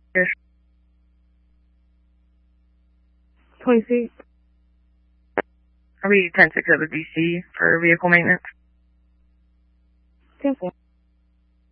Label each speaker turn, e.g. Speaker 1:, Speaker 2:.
Speaker 1: 20 feet.
Speaker 2: I'll be 10-6 over BC for vehicle maintenance.
Speaker 1: 10-4.